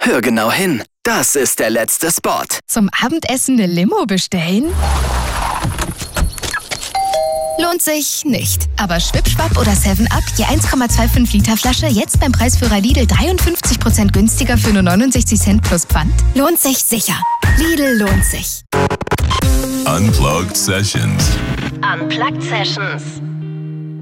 Hör genau hin. Das ist der letzte Spot. Zum Abendessen eine Limo bestellen? Lohnt sich nicht. Aber Schwipschwapp oder 7-Up, je 1,25 Liter Flasche, jetzt beim Preisführer Lidl 53% günstiger für nur 69 Cent plus Pfand? Lohnt sich sicher. Lidl lohnt sich. Unplugged Sessions. Unplugged Sessions.